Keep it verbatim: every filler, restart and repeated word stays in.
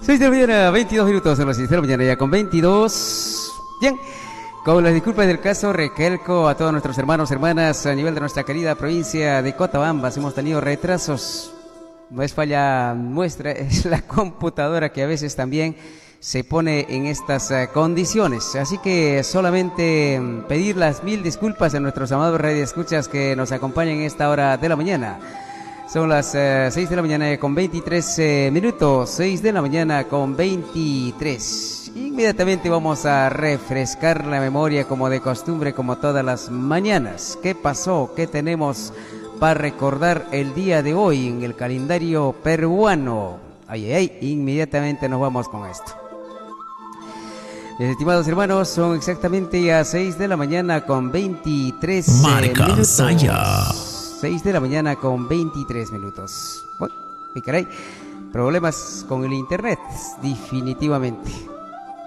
seis de la mañana, veintidós minutos, son las seis de la mañana ya con veintidós. Bien, con las disculpas del caso, recalco a todos nuestros hermanos, hermanas, a nivel de nuestra querida provincia de Cotabambas, hemos tenido retrasos. No es falla nuestra, es la computadora que a veces también se pone en estas uh, condiciones. Así que solamente um, pedir las mil disculpas a nuestros amados radioescuchas que nos acompañan en esta hora de la mañana. Son las uh, seis de la mañana con veintitrés eh, minutos, seis de la mañana con veintitrés. Inmediatamente vamos a refrescar la memoria como de costumbre, como todas las mañanas. ¿Qué pasó? ¿Qué tenemos para recordar el día de hoy en el calendario peruano? Ay, ay, ay, inmediatamente nos vamos con esto. Mis estimados hermanos, son exactamente ya seis de la mañana con veintitrés Marca minutos. Saya. seis de la mañana con veintitrés minutos. Bueno, y caray, problemas con el internet, definitivamente.